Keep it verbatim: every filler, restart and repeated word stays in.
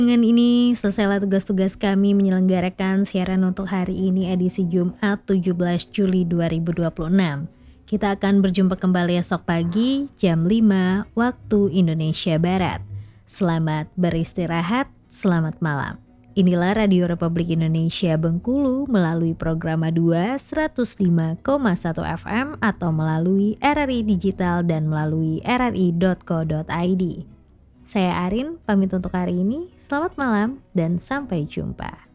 Dengan ini, selesailah tugas-tugas kami menyelenggarakan siaran untuk hari ini edisi Jumat tujuh belas Juli dua ribu dua puluh enam. Kita akan berjumpa kembali esok pagi jam lima waktu Indonesia Barat. Selamat beristirahat, selamat malam. Inilah Radio Republik Indonesia Bengkulu melalui Programa dua seratus lima koma satu F M atau melalui R R I Digital dan melalui r r i dot co dot i d. Saya Arin, pamit untuk hari ini. Selamat malam dan sampai jumpa.